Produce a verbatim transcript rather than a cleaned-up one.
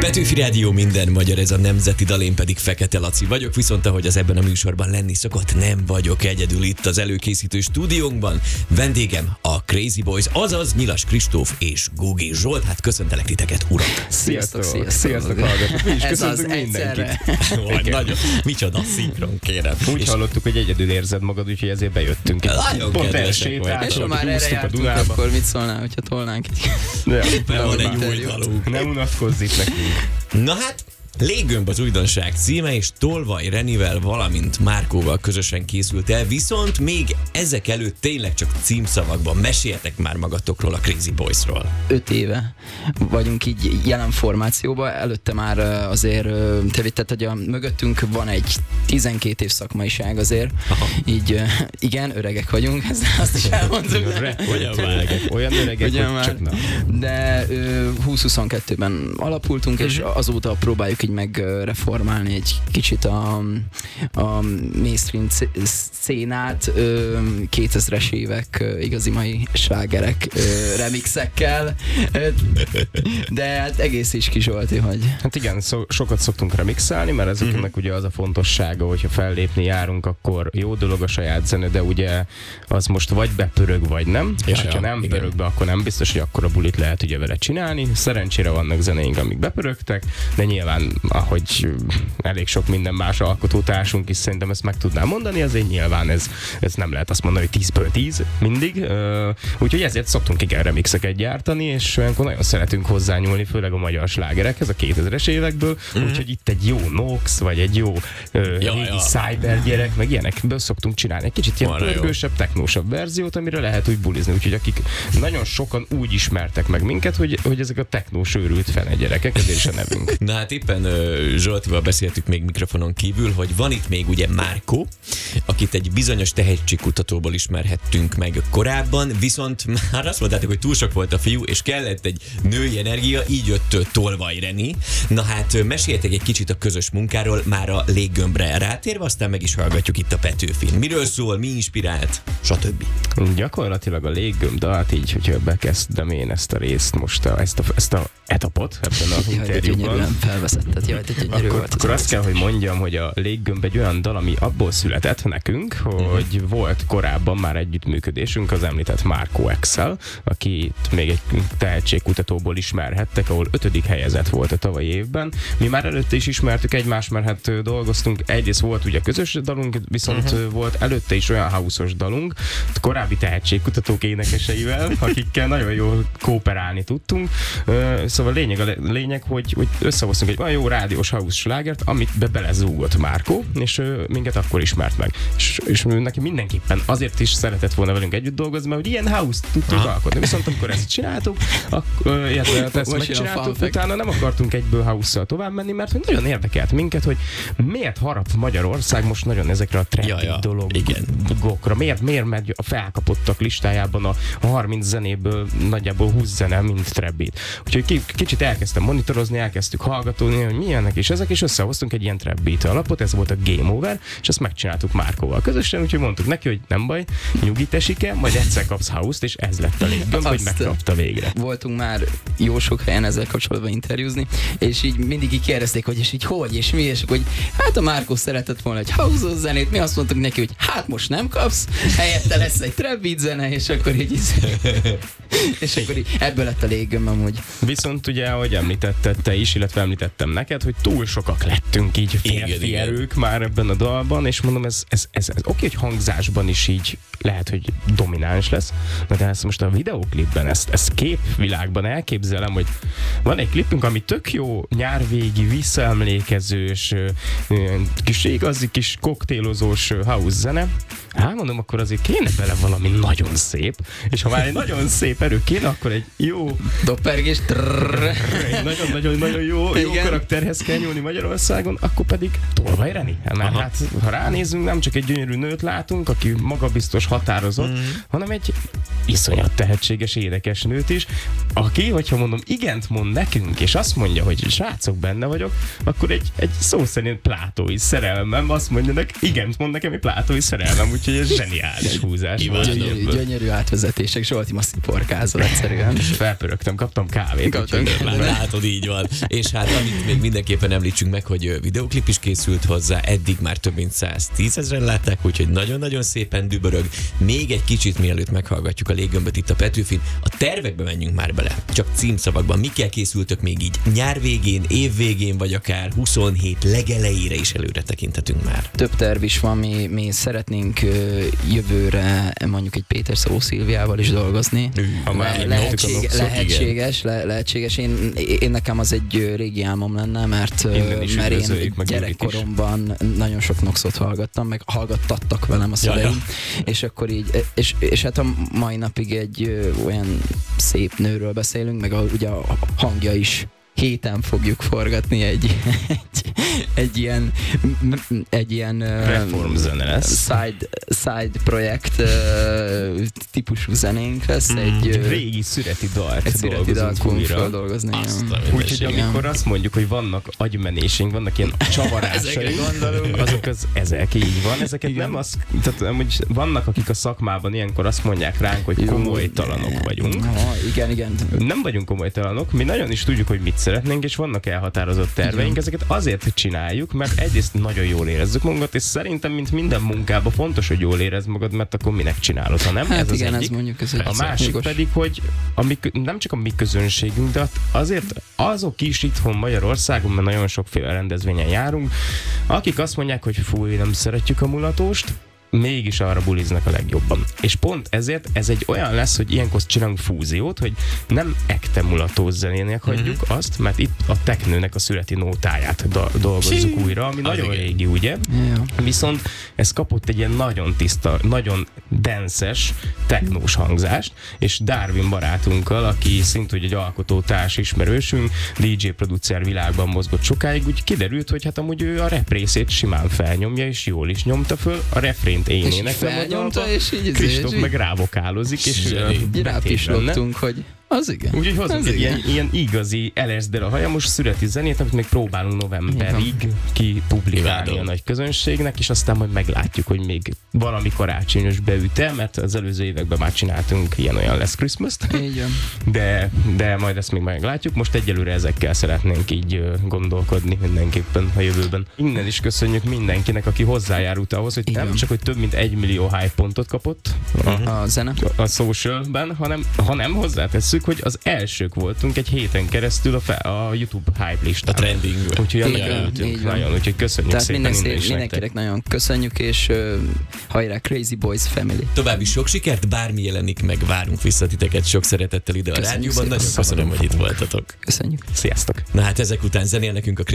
Petőfi Rádió, minden magyar, ez a nemzeti dal, én pedig Fekete Laci vagyok, viszont ahogy az ebben a műsorban lenni szokott, nem vagyok egyedül itt az előkészítő stúdiónkban. Vendégem a Crazy Boys, azaz Nyilas Kristóf és Gugi Zsolt. Hát köszöntelek titeket, urak! Sziasztok, sziasztok! Sziasztok, hallgatók! Mi is köszöntünk mindenkit! Nagyon, micsoda szinkron, kérem! Úgy és hallottuk, hogy egyedül érzed magad, úgyhogy ezért bejöttünk. Nagyon kedvesek vagyunk. És ha már erre jártunk, akkor mit szólnál, hogyha tolnánk egy... Van egy új dalunk. Ne unatkozz itt nekünk. Na hát, Léggömb az újdonság címe, és Tolvaj Renivel, valamint Márkóval közösen készült el, viszont még ezek előtt tényleg csak címszavakban meséltek már magatokról, a Crazy Boysról. Öt éve vagyunk így jelen formációban, előtte már azért tehát, hogy a mögöttünk van egy tizenkét év szakmaiság azért, aha. Így igen, öregek vagyunk, ezt azt is elmondtuk. Olyan öregek, olyan öregek, hogy már, csak nem. De húsz-huszonkettőben alapultunk, uh-huh. és azóta próbáljuk így megreformálni egy kicsit a, a mainstream szénát, kétezres évek igazi mai slágerek remixekkel, de hát egész is Zsolti, hogy... Hát igen, szó, sokat szoktunk remixelni, mert ezeknek mm-hmm. ugye az a fontossága, hogyha fellépni járunk, akkor jó dolog a saját zene, de ugye az most vagy bepörög, vagy nem, ja, és ja, ha nem igen. pörög be, akkor nem biztos, hogy akkor a bulit lehet ugye vele csinálni. Szerencsére vannak zenéink, amik bepörögtek, de nyilván ahogy elég sok minden más alkotótársunk is szerintem ezt meg tudná mondani, azért nyilván ez, ez nem lehet azt mondani, hogy tízből tíz mindig. Uh, úgyhogy ezért szoktunk igen remixeket gyártani, és olyankor nagyon szeretünk hozzányúlni, főleg a magyar slágerekhez a kétezres évekből, mm-hmm. úgyhogy itt egy jó Nox, vagy egy jó uh, ja, régi ja. Cyber gyerek, meg ilyenekből szoktunk csinálni egy kicsit ilyen pörgősebb, technósabb verziót, amire lehet úgy bulizni. Úgyhogy akik nagyon sokan úgy ismertek meg minket, hogy, hogy ezek a technós őrült fene gyerekek, ezért is a nevünk. Na hát éppen Zsoltival beszéltük még mikrofonon kívül, hogy van itt még ugye Márkó, akit egy bizonyos tehetségkutatóból ismerhettünk meg korábban, viszont már azt mondtátok, hogy túl sok volt a fiú, és kellett egy női energia, így jött Tolvaj Reni. Na hát meséltek egy kicsit a közös munkáról, már a Léggömbre rátérve, aztán meg is hallgatjuk itt a Petőfin. Miről szól, mi inspirált, stb. Gyakorlatilag a Léggömb dalt így, hogyha bekezdem én ezt a részt most, a, ezt, a, ezt a etapot ebben az interjúban. Felvezetted, jaj, Akkor, akkor azt kell, hogy mondjam, hogy a Léggömb egy olyan dal, ami abból született nekünk, hogy uh-huh. volt korábban már együttműködésünk az említett Márkó Excel, akit még egy tehetségkutatóból ismerhettek, ahol ötödik helyezett volt a tavalyi évben. Mi már előtte is ismertük egymást, mert hát dolgoztunk, egyrészt volt ugye közös dalunk, viszont uh-huh. volt előtte is olyan house-os dalunk, korábbi tehetségkutatók énekeseivel, akikkel nagyon jól kooperálni tudtunk. Szóval lényeg a lényeg, hogy, hogy összehoztunk egy olyan jó rádiós house slágert, amit be belezúgott Márkó, és ő minket akkor ismert meg. És, és neki mindenképpen azért is szeretett volna velünk együtt dolgozni, mert hogy ilyen house-t tudtunk Aha. alkotni. Viszont amikor ezt csináltuk, akkor illetve ezt megcsináltuk, utána nem akartunk egyből house-szal tovább menni, mert hogy nagyon érdekelt minket, hogy miért harap Magyarország most nagyon ezekre a trending ja, ja. dologokra. Miért, miért megy a felkapottak listájában a, a harminc zenéből nagyjából húsz zene, mint trap-beat. Úgyhogy kicsit elkezdtem monitorozni, elkezdtük hallgatni, hogy milyenek is ezek, és összehoztunk egy ilyen trap beat alapot, ez volt a Game Over, és ezt megcsináltuk Márkóval közösen, úgyhogy mondtuk neki, hogy nem baj, nyugi tesike, majd egyszer kapsz house-t, és ez lett a Léggömb, hogy megkapta végre. Voltunk már jó sok helyen ezzel kapcsolatban interjúzni, és így mindig így kérdezték, hogy és így hogy, és mi, és hogy hát a Márkó szeretett volna egy house-os zenét, mi azt mondtuk neki, hogy hát most nem kapsz, helyette lesz egy trap beat zene, és akkor így és akkor így ebből lett a Léggömb amúgy. Viszont ugye, ahogy említetted te is, illetve említettem neked, hogy túl sokak lettünk így férfi erők már ebben a dalban, és mondom, ez, ez, ez, ez oké, hogy hangzásban is így lehet, hogy domináns lesz, de ezt most a videóklipben, ezt, ezt képvilágban elképzelem, hogy van egy klipünk, ami tök jó, nyárvégi, visszaemlékezős, kis igazi kis koktélozós house zene. Hát mondom, akkor azért kéne bele valami nagyon szép, és ha már egy nagyon szép erő kéne, akkor egy jó doppergés, egy nagyon-nagyon-nagyon jó, jó karakterhez kell nyúlni Magyarországon, akkor pedig Tolvaj Reni. Mert hát, ha ránézünk, nem csak egy gyönyörű nőt látunk, aki magabiztos, határozott, mm. hanem egy iszonyat tehetséges énekesnőt is, aki, hogyha mondom, igent mond nekünk, és azt mondja, hogy srácok, benne vagyok, akkor egy, egy szó szerint plátói szerelmem azt mondja, igent mond nekem egy plátói szerelmem, úgyhogy Úgyhogy ez zseniális húzás. Gyönyörű, gyönyörű átvezetések, Zsolti ma sziporkázol egyszerűen. Felpörögtem, kaptam kávét. Kaptam Már látod, így van. És hát amit még mindenképpen említsünk meg, hogy videoklip is készült hozzá, eddig már több mint száztízezren látták, úgyhogy nagyon-nagyon szépen dübörög. Még egy kicsit mielőtt meghallgatjuk a Léggömböt itt a Petőfin, a tervekbe menjünk már bele. Csak címszavakban, mikkel készültök még így nyár végén, év végén, vagy akár huszonhét legelejére is előre tekinthetünk már? Több terv is van, mi, mi szeretnénk ö, jövőre mondjuk egy Péter Szabó Szilviával is dolgozni. Ha már Le- megnyomtuk a lehetség, noxot, lehetséges, le, lehetséges. Én, én nekem az egy ö, régi álmom lenne, mert, ö, Innen is mert én üdvözöljük, meg gyerekkoromban nagyon sok noxot hallgattam, meg hallgattattak velem a szüleim, ja. és akkor így, és, és hát a mai napig egy ö, olyan szép nőről beszélünk, meg a, ugye a hangja is héten fogjuk forgatni egy, egy, egy ilyen egy ilyen reformzene lesz. Side, side projekt uh, típusú zenénk lesz. Mm, egy uh, régi szüreti dalt egy szüreti dalt fogunk újra. feldolgozni. Úgyhogy amikor azt mondjuk, hogy vannak agymenésénk, vannak ilyen csavarásaink, azok az ezek, így van. Ezeket igen. Nem az, tehát amúgy vannak, akik a szakmában ilyenkor azt mondják ránk, hogy komolytalanok vagyunk. Ha, igen, igen. Nem vagyunk komolytalanok, mi nagyon is tudjuk, hogy mit szeretnénk, és vannak elhatározott terveink, igen. Ezeket azért csináljuk, mert egyrészt nagyon jól érezzük magunkat, és szerintem, mint minden munkában fontos, hogy jól érezd magad, mert akkor minek csinálod, ha nem? Hát ez igen, az ez egyik. mondjuk ez egy A másik jogos. pedig, hogy a mi, nem csak a mi közönségünk, de azért azok is itthon Magyarországon, mert nagyon sokféle rendezvényen járunk, akik azt mondják, hogy fúj, nem szeretjük a mulatóst, mégis arra buliznak a legjobban. És pont ezért ez egy olyan lesz, hogy ilyenkor csinálunk fúziót, hogy nem ekte mulatós zenének hagyjuk uh-huh. azt, mert itt a teknőnek a születi nótáját do- dolgozzuk újra, ami nagyon igen. régi, ugye? Yeah. Viszont ez kapott egy ilyen nagyon tiszta, nagyon denszes, technós hangzást, és Darwin barátunkkal, aki szintúgy egy alkotótárs ismerősünk, dé dzsé producer világban mozgott sokáig, úgy kiderült, hogy hát amúgy ő a rap részét simán felnyomja, és jól is nyomta föl, a refrént én éneklem a dalba, és így Kristóf meg rávokálozik, és rápislogtunk, hogy az igen. Úgyhogy hozunk egy ilyen, ilyen igazi el es dé-re a hajamos szüreti zenét, amit még próbálunk novemberig kipublikálni a nagy közönségnek, és aztán majd meglátjuk, hogy még valami karácsonyos beüte, mert az előző években már csináltunk ilyen-olyan lesz Christmas-t. De, de majd ezt még meglátjuk. Most egyelőre ezekkel szeretnénk így gondolkodni mindenképpen a jövőben. Innen is köszönjük mindenkinek, aki hozzájárult ahhoz, hogy igen. nem csak, hogy több mint egy millió hype pontot kapott a, a zene a socialben, hanem, hanem hozzátesszük, hogy az elsők voltunk egy héten keresztül a, fe, a YouTube hype listán. A trendingben. Úgyhogy annak örültünk nagyon, úgyhogy köszönjük tehát szépen minden minden szép, mindenkinek nagyon köszönjük, és uh, hajrá Crazy Boys Family. További sok sikert, bármi jelenik meg, várunk vissza titeket sok szeretettel ide a Köszönjük rádióban. szépen. Nagyon köszönöm, hogy itt voltatok. Köszönjük. Sziasztok! Na hát ezek után zenél nekünk a